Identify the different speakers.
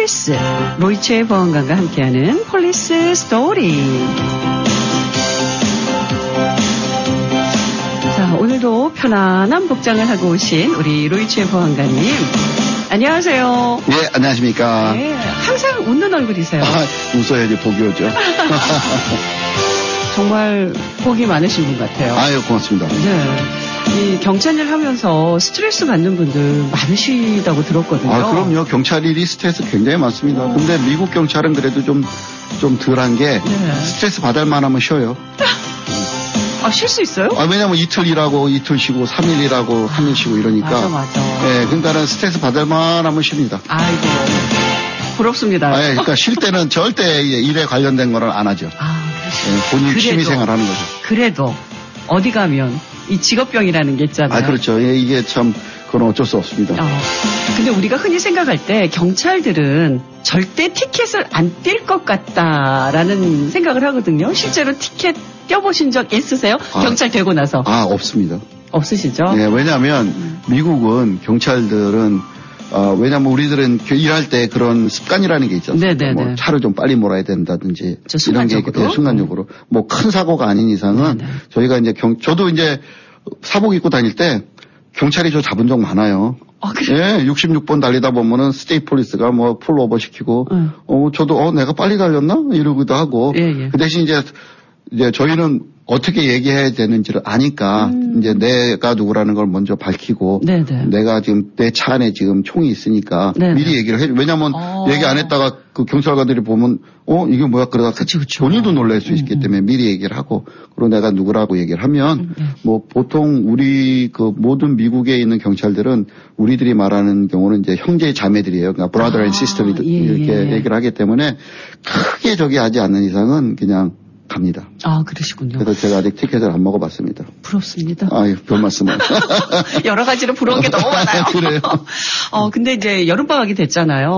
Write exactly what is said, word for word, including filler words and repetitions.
Speaker 1: 폴리스, 로이체 보안관과 함께하는 폴리스 스토리. 자, 오늘도 편안한 복장을 하고 오신 우리 로이체 보안관님. 안녕하세요.
Speaker 2: 예, 안녕하십니까.
Speaker 1: 네, 항상 웃는 얼굴이세요.
Speaker 2: 아, 웃어야지 복이 오죠.
Speaker 1: 정말 복이 많으신 분 같아요.
Speaker 2: 아유, 고맙습니다.
Speaker 1: 네. 이 경찰 일 하면서 스트레스 받는 분들 많으시다고 들었거든요.
Speaker 2: 아, 그럼요. 경찰 일이 스트레스 굉장히 많습니다. 오. 근데 미국 경찰은 그래도 좀, 좀 덜한 게 네. 스트레스 받을 만하면 쉬어요.
Speaker 1: 아, 쉴 수 있어요?
Speaker 2: 아, 왜냐면 이틀 일하고 이틀 쉬고 삼 일 일하고 삼 일 쉬고 이러니까.
Speaker 1: 맞아, 맞아.
Speaker 2: 예, 그러니까는 스트레스 받을 만하면 쉽니다.
Speaker 1: 아이고. 부럽습니다.
Speaker 2: 아, 예, 그러니까 쉴 때는 절대 일에 관련된 거는 안 하죠. 아, 예, 본인 취미 생활 하는 거죠.
Speaker 1: 그래도 어디 가면 이 직업병이라는 게 있잖아요.
Speaker 2: 아, 그렇죠. 예, 이게 참, 그건 어쩔 수 없습니다.
Speaker 1: 어, 근데 우리가 흔히 생각할 때 경찰들은 절대 티켓을 안 띨 것 같다라는 생각을 하거든요. 실제로 티켓 떼어보신 적 있으세요? 아, 경찰 되고 나서.
Speaker 2: 아, 없습니다.
Speaker 1: 없으시죠?
Speaker 2: 네, 왜냐하면 음. 미국은 경찰들은 어, 왜냐면 우리들은 일할 때 그런 습관이라는 게 있잖아요. 네네네. 뭐 차를 좀 빨리 몰아야 된다든지 이런 게 있기 때문에 순간적으로 뭐 큰 사고가 아닌 이상은 네네. 저희가 이제 경 저도 이제 사복 입고 다닐 때 경찰이 저 잡은 적 많아요.
Speaker 1: 아, 그래요?
Speaker 2: 예, 육십육 번 달리다 보면은 스테이트 폴리스가 뭐 풀오버 시키고 음. 어 저도 어 내가 빨리 달렸나 이러기도 하고 예, 예. 그 대신 이제 이제 저희는 어떻게 얘기해야 되는지를 아니까 음. 이제 내가 누구라는 걸 먼저 밝히고 네네. 내가 지금 내 차 안에 지금 총이 있으니까 네네. 미리 얘기를 해줘. 왜냐하면 어. 얘기 안 했다가 그 경찰관들이 보면 어 이게 뭐야 그러다 그치, 그치. 본인도 놀랄 수 있기 음. 때문에 미리 얘기를 하고 그리고 내가 누구라고 얘기를 하면 음. 뭐 보통 우리 그 모든 미국에 있는 경찰들은 우리들이 말하는 경우는 이제 형제 자매들이에요. 그러니까 brother and sister 아, 예, 이렇게 예. 얘기를 하기 때문에 크게 저기 하지 않는 이상은 그냥 갑니다.
Speaker 1: 아, 그러시군요.
Speaker 2: 그래서 제가 아직 티켓을 안 먹어봤습니다.
Speaker 1: 부럽습니다.
Speaker 2: 아유, 별 말씀을.
Speaker 1: 여러 가지로 부러운 게 너무 많아요.
Speaker 2: 그래요.
Speaker 1: 어, 근데 이제 여름방학이 됐잖아요.